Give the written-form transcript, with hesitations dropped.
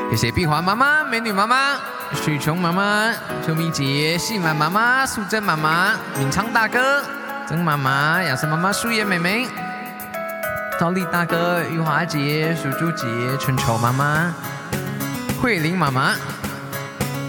谢谢碧华妈妈、美女妈妈、许琼妈妈、邱明杰、细满妈妈、素贞妈妈、敏昌大哥、曾妈妈、雅森妈妈、树叶妹妹、赵丽大哥、玉华姐、属猪姐、春愁妈妈、慧玲妈妈。